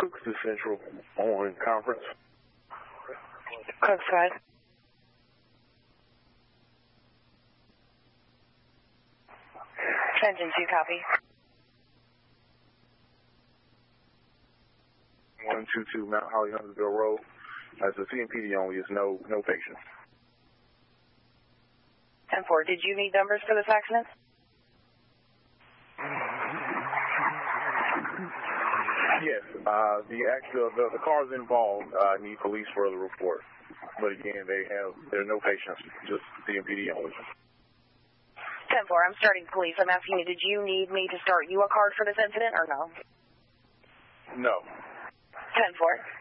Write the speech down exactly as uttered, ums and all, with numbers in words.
Cooks to Central on conference. Cooks, go ahead. Engine two, copy. one two two Mount Holly Huntersville Road. That's a C M P D only. It's no no patients. ten four, did you need numbers for this accident? Yes. Uh, the actual the, the cars involved uh, need police further report. But again, they have there are no patients, just C M P D only. ten four, I'm starting police. I'm asking you, did you need me to start you a card for this incident or no? No. ten four.